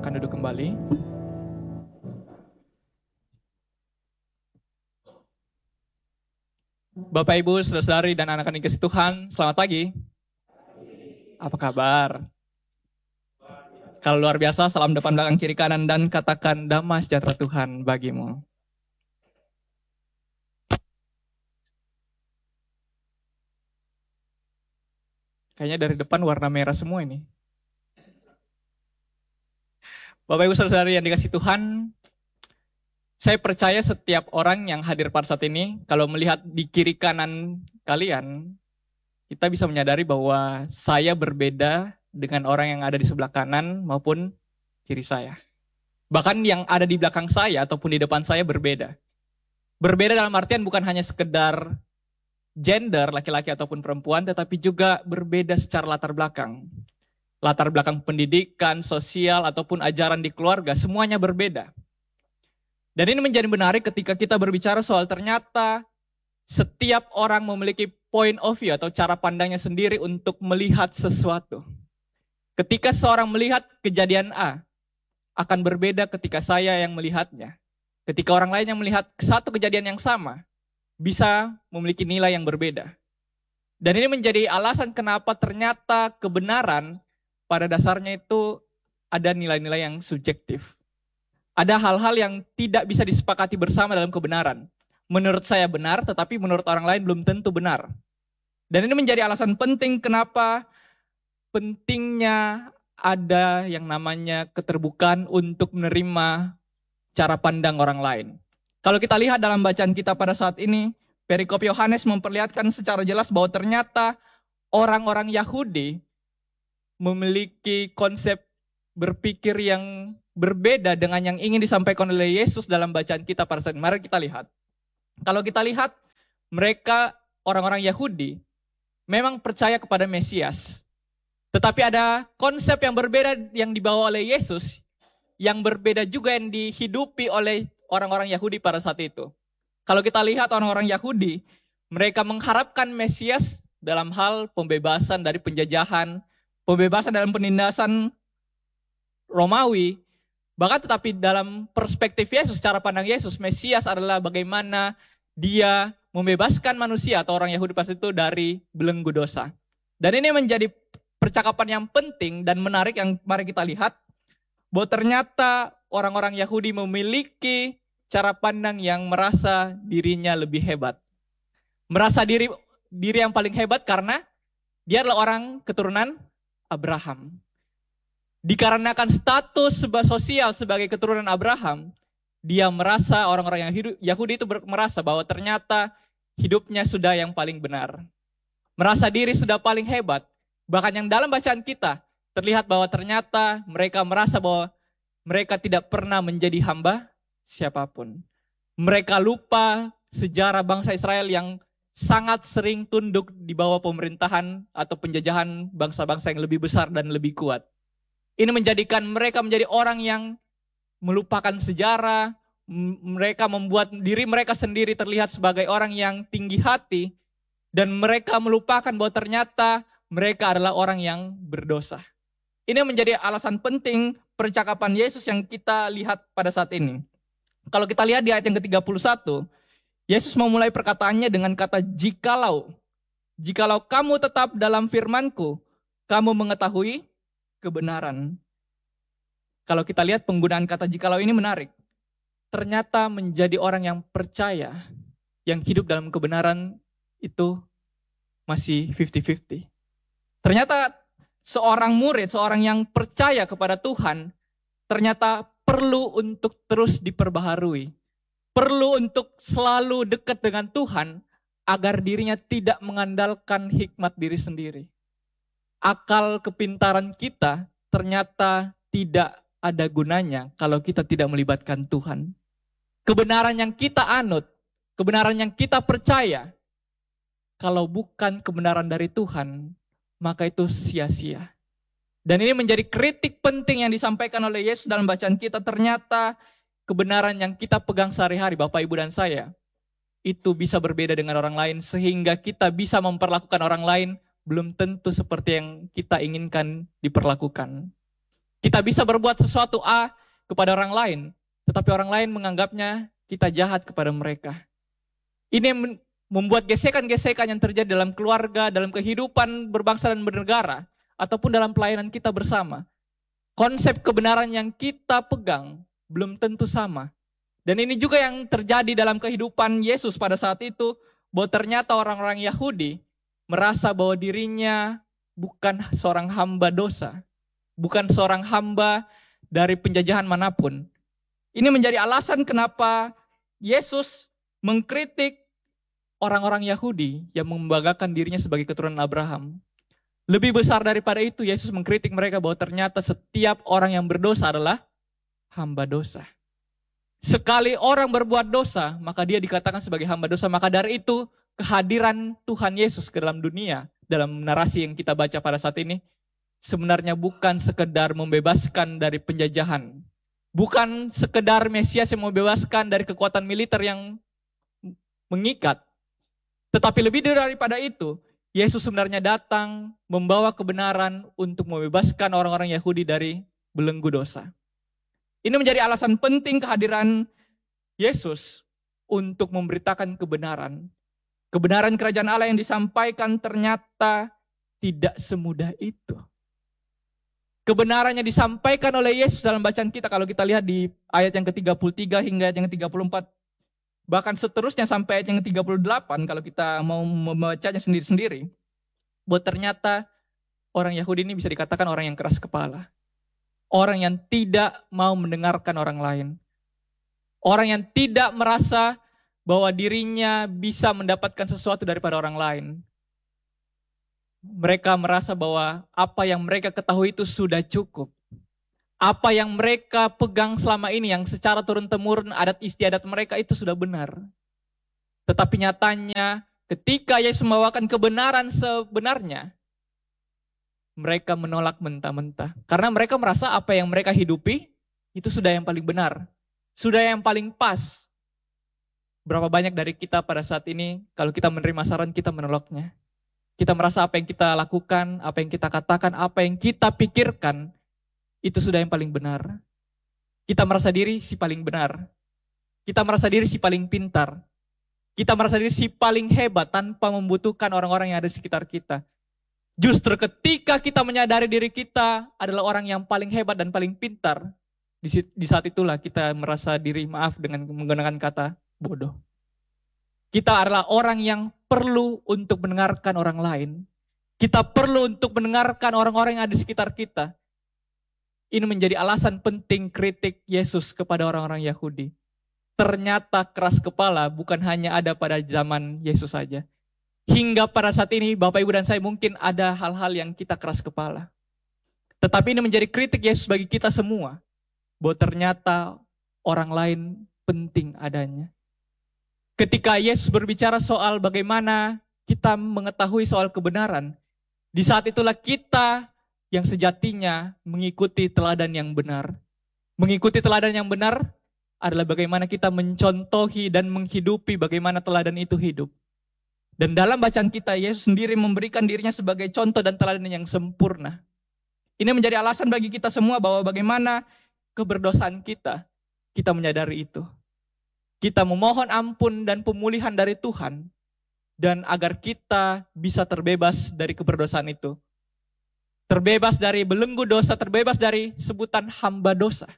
Silakan duduk kembali. Bapak, Ibu, saudara-saudari, dan anak-anak yang kasih Tuhan, selamat pagi. Apa kabar? Kalau luar biasa, salam depan, belakang, kiri, kanan, dan katakan damai sejahtera Tuhan bagimu. Kayaknya dari depan warna merah semua ini. Bapak, Ibu, saudara-saudari yang dikasih Tuhan, saya percaya setiap orang yang hadir pada saat ini, kalau melihat di kiri kanan kalian, kita bisa menyadari bahwa saya berbeda dengan orang yang ada di sebelah kanan maupun kiri saya. Bahkan yang ada di belakang saya ataupun di depan saya berbeda. Berbeda dalam artian bukan hanya sekedar gender, laki-laki ataupun perempuan, tetapi juga berbeda secara latar belakang. Latar belakang pendidikan, sosial, ataupun ajaran di keluarga, semuanya berbeda. Dan ini menjadi menarik ketika kita berbicara soal ternyata setiap orang memiliki point of view atau cara pandangnya sendiri untuk melihat sesuatu. Ketika seorang melihat kejadian A, akan berbeda ketika saya yang melihatnya. Ketika orang lain yang melihat satu kejadian yang sama, bisa memiliki nilai yang berbeda. Dan ini menjadi alasan kenapa ternyata kebenaran pada dasarnya itu ada nilai-nilai yang subjektif. Ada hal-hal yang tidak bisa disepakati bersama dalam kebenaran. Menurut saya benar, tetapi menurut orang lain belum tentu benar. Dan ini menjadi alasan penting kenapa pentingnya ada yang namanya keterbukaan untuk menerima cara pandang orang lain. Kalau kita lihat dalam bacaan kita pada saat ini, perikop Yohanes memperlihatkan secara jelas bahwa ternyata orang-orang Yahudi memiliki konsep berpikir yang berbeda dengan yang ingin disampaikan oleh Yesus dalam bacaan kita pada saat ini. Mari kita lihat. Kalau kita lihat, mereka orang-orang Yahudi memang percaya kepada Mesias. Tetapi ada konsep yang berbeda yang dibawa oleh Yesus, yang berbeda juga yang dihidupi oleh orang-orang Yahudi pada saat itu. Kalau kita lihat orang-orang Yahudi, mereka mengharapkan Mesias dalam hal pembebasan dari penjajahan, pembebasan dalam penindasan Romawi. Bahkan tetapi dalam perspektif Yesus, cara pandang Yesus, Mesias adalah bagaimana dia membebaskan manusia atau orang Yahudi pada itu dari belenggu dosa. Dan ini menjadi percakapan yang penting dan menarik yang mari kita lihat, bahwa ternyata orang-orang Yahudi memiliki cara pandang yang merasa dirinya lebih hebat. Merasa diri yang paling hebat karena dia adalah orang keturunan Abraham. Dikarenakan status sosial sebagai keturunan Abraham, dia merasa orang-orang yang Yahudi itu merasa bahwa ternyata hidupnya sudah yang paling benar. Merasa diri sudah paling hebat. Bahkan yang dalam bacaan kita terlihat bahwa ternyata mereka merasa bahwa mereka tidak pernah menjadi hamba siapapun. Mereka lupa sejarah bangsa Israel yang sangat sering tunduk di bawah pemerintahan atau penjajahan bangsa-bangsa yang lebih besar dan lebih kuat. Ini menjadikan mereka menjadi orang yang melupakan sejarah. Mereka membuat diri mereka sendiri terlihat sebagai orang yang tinggi hati. Dan mereka melupakan bahwa ternyata mereka adalah orang yang berdosa. Ini menjadi alasan penting percakapan Yesus yang kita lihat pada saat ini. Kalau kita lihat di ayat yang ke-31, Yesus memulai perkataannya dengan kata jikalau. Jikalau kamu tetap dalam firman-Ku, kamu mengetahui kebenaran. Kalau kita lihat penggunaan kata jikalau ini menarik. Ternyata menjadi orang yang percaya, yang hidup dalam kebenaran itu masih 50-50. Ternyata seorang murid, seorang yang percaya kepada Tuhan, ternyata perlu untuk terus diperbaharui. Perlu untuk selalu dekat dengan Tuhan, agar dirinya tidak mengandalkan hikmat diri sendiri. Akal kepintaran kita ternyata tidak ada gunanya kalau kita tidak melibatkan Tuhan. Kebenaran yang kita anut, kebenaran yang kita percaya, kalau bukan kebenaran dari Tuhan, maka itu sia-sia. Dan ini menjadi kritik penting yang disampaikan oleh Yesus dalam bacaan kita. Ternyata kebenaran yang kita pegang sehari-hari, Bapak, Ibu, dan saya, itu bisa berbeda dengan orang lain. Sehingga kita bisa memperlakukan orang lain belum tentu seperti yang kita inginkan diperlakukan. Kita bisa berbuat sesuatu A kepada orang lain, tetapi orang lain menganggapnya kita jahat kepada mereka. Ini membuat gesekan-gesekan yang terjadi dalam keluarga, dalam kehidupan berbangsa dan bernegara, ataupun dalam pelayanan kita bersama. Konsep kebenaran yang kita pegang belum tentu sama. Dan ini juga yang terjadi dalam kehidupan Yesus pada saat itu, bahwa ternyata orang-orang Yahudi merasa bahwa dirinya bukan seorang hamba dosa, bukan seorang hamba dari penjajahan manapun. Ini menjadi alasan kenapa Yesus mengkritik orang-orang Yahudi yang membanggakan dirinya sebagai keturunan Abraham. Lebih besar daripada itu, Yesus mengkritik mereka bahwa ternyata setiap orang yang berdosa adalah hamba dosa. Sekali orang berbuat dosa, maka dia dikatakan sebagai hamba dosa. Maka dari itu, kehadiran Tuhan Yesus ke dalam dunia, dalam narasi yang kita baca pada saat ini, sebenarnya bukan sekedar membebaskan dari penjajahan. Bukan sekedar Mesias yang membebaskan dari kekuatan militer yang mengikat. Tetapi lebih daripada itu, Yesus sebenarnya datang membawa kebenaran untuk membebaskan orang-orang Yahudi dari belenggu dosa. Ini menjadi alasan penting kehadiran Yesus untuk memberitakan kebenaran. Kebenaran kerajaan Allah yang disampaikan ternyata tidak semudah itu. Kebenarannya disampaikan oleh Yesus dalam bacaan kita, kalau kita lihat di ayat yang ke-33 hingga ayat yang ke-34. Bahkan seterusnya sampai ayat yang ke-38 kalau kita mau membacanya sendiri-sendiri. Bahwa ternyata orang Yahudi ini bisa dikatakan orang yang keras kepala. Orang yang tidak mau mendengarkan orang lain. Orang yang tidak merasa bahwa dirinya bisa mendapatkan sesuatu daripada orang lain. Mereka merasa bahwa apa yang mereka ketahui itu sudah cukup. Apa yang mereka pegang selama ini yang secara turun-temurun adat istiadat mereka itu sudah benar. Tetapi nyatanya ketika Yesus membawakan kebenaran sebenarnya, mereka menolak mentah-mentah. Karena mereka merasa apa yang mereka hidupi itu sudah yang paling benar. Sudah yang paling pas. Berapa banyak dari kita pada saat ini kalau kita menerima saran kita menolaknya. Kita merasa apa yang kita lakukan, apa yang kita katakan, apa yang kita pikirkan itu sudah yang paling benar. Kita merasa diri si paling benar. Kita merasa diri si paling pintar. Kita merasa diri si paling hebat tanpa membutuhkan orang-orang yang ada di sekitar kita. Justru ketika kita menyadari diri kita adalah orang yang paling hebat dan paling pintar, di saat itulah kita merasa diri, maaf dengan menggunakan kata bodoh. Kita adalah orang yang perlu untuk mendengarkan orang lain. Kita perlu untuk mendengarkan orang-orang yang ada di sekitar kita. Ini menjadi alasan penting kritik Yesus kepada orang-orang Yahudi. Ternyata keras kepala bukan hanya ada pada zaman Yesus saja. Hingga pada saat ini Bapak Ibu dan saya mungkin ada hal-hal yang kita keras kepala. Tetapi ini menjadi kritik Yesus bagi kita semua. Bahwa ternyata orang lain penting adanya. Ketika Yesus berbicara soal bagaimana kita mengetahui soal kebenaran. Di saat itulah kita yang sejatinya mengikuti teladan yang benar. Mengikuti teladan yang benar adalah bagaimana kita mencontohi dan menghidupi bagaimana teladan itu hidup. Dan dalam bacaan kita, Yesus sendiri memberikan dirinya sebagai contoh dan teladan yang sempurna. Ini menjadi alasan bagi kita semua bahwa bagaimana keberdosaan kita menyadari itu. Kita memohon ampun dan pemulihan dari Tuhan, dan agar kita bisa terbebas dari keberdosaan itu. Terbebas dari belenggu dosa, terbebas dari sebutan hamba dosa.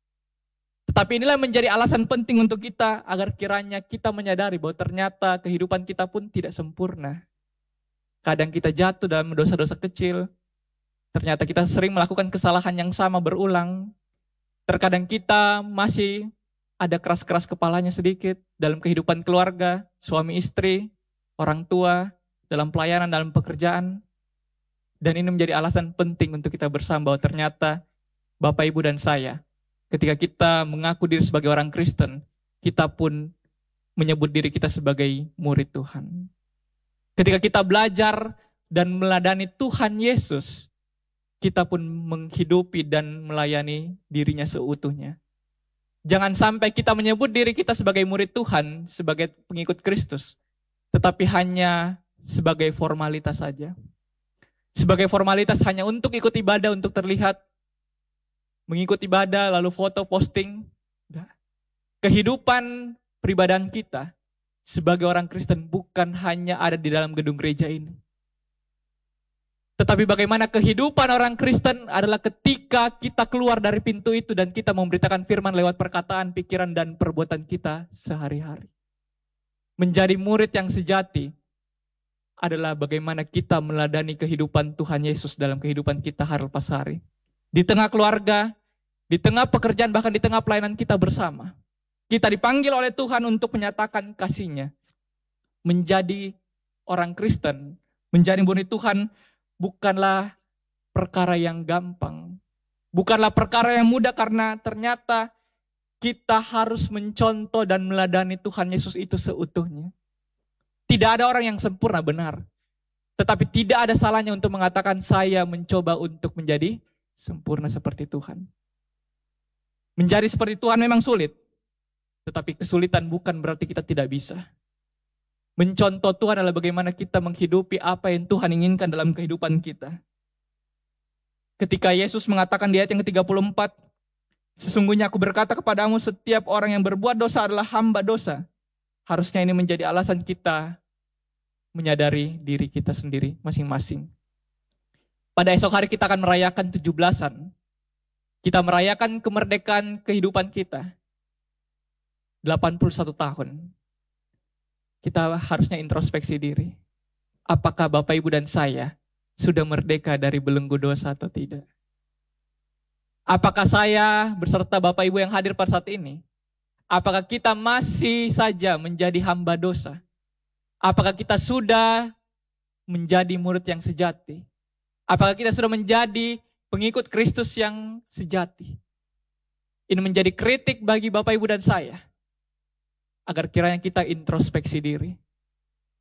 Tetapi inilah menjadi alasan penting untuk kita agar kiranya kita menyadari bahwa ternyata kehidupan kita pun tidak sempurna. Kadang kita jatuh dalam dosa-dosa kecil. Ternyata kita sering melakukan kesalahan yang sama berulang. Terkadang kita masih ada keras-keras kepalanya sedikit dalam kehidupan keluarga, suami istri, orang tua, dalam pelayanan, dalam pekerjaan. Dan ini menjadi alasan penting untuk kita bersama bahwa ternyata Bapak, Ibu, dan saya, ketika kita mengaku diri sebagai orang Kristen, kita pun menyebut diri kita sebagai murid Tuhan. Ketika kita belajar dan meladani Tuhan Yesus, kita pun menghidupi dan melayani dirinya seutuhnya. Jangan sampai kita menyebut diri kita sebagai murid Tuhan, sebagai pengikut Kristus, tetapi hanya sebagai formalitas saja. Sebagai formalitas hanya untuk ikut ibadah, untuk terlihat. mengikut ibadah, lalu foto, posting. Enggak. Kehidupan peribadahan kita sebagai orang Kristen bukan hanya ada di dalam gedung gereja ini. Tetapi bagaimana kehidupan orang Kristen adalah ketika kita keluar dari pintu itu dan kita memberitakan firman lewat perkataan, pikiran, dan perbuatan kita sehari-hari. Menjadi murid yang sejati adalah bagaimana kita meladani kehidupan Tuhan Yesus dalam kehidupan kita hari lepas hari. Di tengah keluarga, di tengah pekerjaan, bahkan di tengah pelayanan kita bersama. Kita dipanggil oleh Tuhan untuk menyatakan kasih-Nya. Menjadi orang Kristen, menjadi murid Tuhan bukanlah perkara yang gampang. Bukanlah perkara yang mudah karena ternyata kita harus mencontoh dan meladani Tuhan Yesus itu seutuhnya. Tidak ada orang yang sempurna benar. Tetapi tidak ada salahnya untuk mengatakan saya mencoba untuk menjadi sempurna seperti Tuhan. Menjadi seperti Tuhan memang sulit. Tetapi kesulitan bukan berarti kita tidak bisa. Mencontoh Tuhan adalah bagaimana kita menghidupi apa yang Tuhan inginkan dalam kehidupan kita. Ketika Yesus mengatakan di ayat yang ke-34, sesungguhnya aku berkata kepadamu setiap orang yang berbuat dosa adalah hamba dosa. Harusnya ini menjadi alasan kita menyadari diri kita sendiri masing-masing. Pada esok hari kita akan merayakan 17-an. Kita merayakan kemerdekaan kehidupan kita. 81 tahun. Kita harusnya introspeksi diri. Apakah Bapak, Ibu, dan saya sudah merdeka dari belenggu dosa atau tidak? Apakah saya beserta Bapak, Ibu yang hadir pada saat ini, apakah kita masih saja menjadi hamba dosa? Apakah kita sudah menjadi murid yang sejati? Apakah kita sudah menjadi pengikut Kristus yang sejati? Ini menjadi kritik bagi Bapak, Ibu, dan saya. Agar kiranya kita introspeksi diri.